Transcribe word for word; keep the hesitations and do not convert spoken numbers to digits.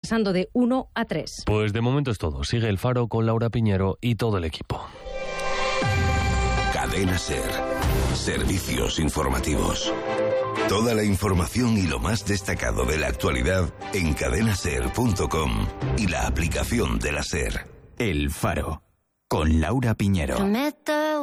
progresando de uno a tres. Pues de momento es todo. Sigue El Faro con Laura Piñero y todo el equipo. Cadena SER. Servicios informativos. Toda la información y lo más destacado de la actualidad en cadena ser punto com y la aplicación de la SER. El Faro, con Laura Piñero.